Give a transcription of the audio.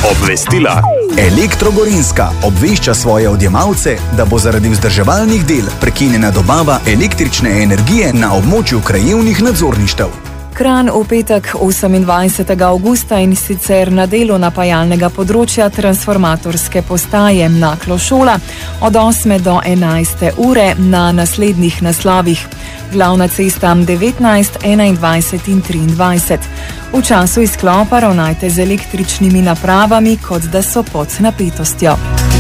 Obvestila. Elektro Gorenjska obvešča svoje odjemalce, da bo zaradi vzdrževalnih del prekinjena dobava električne energije na območju krajevnih nadzorništev. Kranj v petek 28. avgusta in sicer na delu napajalnega področja transformatorske postaje Naklo šola od 8. do 11. ure na naslednjih naslovih. Glavna cesta 19, 21 in 23. V času izklopa ravnajte z električnimi napravami, kot da so pod napetostjo.